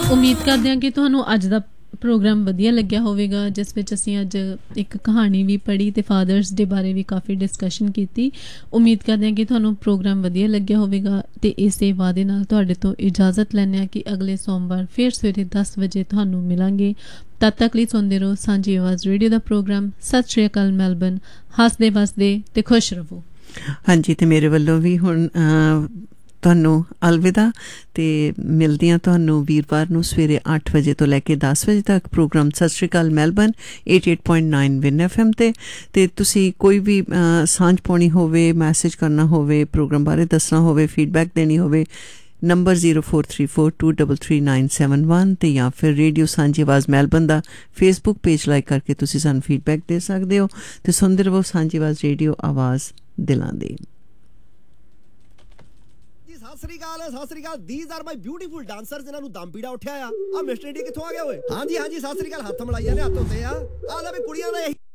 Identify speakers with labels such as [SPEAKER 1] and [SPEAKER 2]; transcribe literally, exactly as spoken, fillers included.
[SPEAKER 1] ਉਮੀਦ ਕਰਦੇ ਹਾਂ ਕਿ ਤੁਹਾਨੂੰ ਅੱਜ ਦਾ ਪ੍ਰੋਗਰਾਮ ਵਧੀਆ ਲੱਗਿਆ ਹੋਵੇਗਾ, ਜਿਸ ਵਿੱਚ ਅਸੀਂ ਅੱਜ ਇੱਕ ਕਹਾਣੀ ਵੀ ਪੜ੍ਹੀ ਅਤੇ ਫਾਦਰਸ ਡੇ ਬਾਰੇ ਵੀ ਕਾਫੀ ਡਿਸਕਸ਼ਨ ਕੀਤੀ। ਉਮੀਦ ਕਰਦੇ ਹਾਂ ਕਿ ਤੁਹਾਨੂੰ ਪ੍ਰੋਗਰਾਮ ਵਧੀਆ ਲੱਗਿਆ ਹੋਵੇਗਾ ਅਤੇ ਇਸੇ ਵਾਅਦੇ ਨਾਲ ਤੁਹਾਡੇ ਤੋਂ ਇਜਾਜ਼ਤ ਲੈਂਦੇ ਹਾਂ ਕਿ ਅਗਲੇ ਸੋਮਵਾਰ ਫਿਰ ਸਵੇਰੇ ਦਸ ਵਜੇ ਤੁਹਾਨੂੰ ਮਿਲਾਂਗੇ। ਤਦ ਤੱਕ ਲਈ ਸੁਣਦੇ ਰਹੋ ਸਾਂਝੀ ਆਵਾਜ਼ ਰੇਡੀਓ ਦਾ ਪ੍ਰੋਗਰਾਮ। ਸਤਿ ਸ਼੍ਰੀ ਅਕਾਲ ਮੈਲਬਨ। ਹੱਸਦੇ ਵਸਦੇ ਅਤੇ ਖੁਸ਼ ਰਹੋ।
[SPEAKER 2] ਹਾਂਜੀ, ਅਤੇ ਮੇਰੇ ਵੱਲੋਂ ਵੀ ਹੁਣ ਤੁਹਾਨੂੰ ਅਲਵਿਦਾ, ਅਤੇ ਮਿਲਦੀ ਹਾਂ ਤੁਹਾਨੂੰ ਵੀਰਵਾਰ ਨੂੰ ਸਵੇਰੇ ਅੱਠ ਵਜੇ ਤੋਂ ਲੈ ਕੇ ਦਸ ਵਜੇ ਤੱਕ ਪ੍ਰੋਗਰਾਮ ਸਤਿ ਸ਼੍ਰੀ ਅਕਾਲ Melbourne eighty eight point nine win F M 'ਤੇ। ਅਤੇ ਤੁਸੀਂ ਕੋਈ ਵੀ ਸਾਂਝ ਪਾਉਣੀ ਹੋਵੇ, ਮੈਸੇਜ ਕਰਨਾ ਹੋਵੇ, ਪ੍ਰੋਗਰਾਮ ਬਾਰੇ ਦੱਸਣਾ ਹੋਵੇ, ਫੀਡਬੈਕ ਦੇਣੀ ਹੋਵੇ, number zero four three four two double three nine seven one 'ਤੇ ਜਾਂ ਫਿਰ ਰੇਡੀਓ ਸਾਂਝੀ ਆਵਾਜ਼ ਮੈਲਬਨ ਦਾ ਫੇਸਬੁੱਕ ਪੇਜ ਲਾਈਕ ਕਰਕੇ ਤੁਸੀਂ ਸਾਨੂੰ ਫੀਡਬੈਕ ਦੇ ਸਕਦੇ ਹੋ। ਅਤੇ ਸੁਣਦੇ ਰਹੋ ਸਾਂਝੀ ਆਵਾਜ਼ ਰੇਡੀਓ, ਆਵਾਜ਼ ਦਿਲਾਂ ਦੀ।
[SPEAKER 3] ਸਤਿ ਸ੍ਰੀ ਅਕਾਲ, ਸਤਿ ਸ੍ਰੀ ਅਕਾਲ। These are my beautiful dancers ਜਿਨ੍ਹਾਂ ਨੂੰ ਦਮ ਪੀੜਾ ਉੱਠਿਆ ਆ। ਆ ਮਿਸਟਰ ਇੰਡੀਆ ਕਿੱਥੋਂ ਆ ਗਿਆ ਓਏ? ਹਾਂਜੀ ਹਾਂਜੀ, ਸਤਿ ਸ੍ਰੀ ਅਕਾਲ। ਹੱਥ ਮਿਲਾਈ ਜਾਂਦੇ, ਹੱਥ ਹੁੰਦੇ ਆ। ਆ ਲੈ ਵੀ ਕੁੜੀਆਂ ਦਾ ਇਹੀ